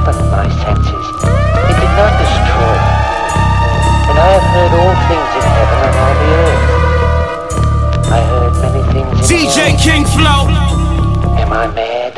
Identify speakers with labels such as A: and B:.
A: sharpened my senses. It did not destroy them. And I have heard all things in heaven and on the earth. I heard many things in
B: DJ
A: hell.
B: King Flow.
A: Am I mad?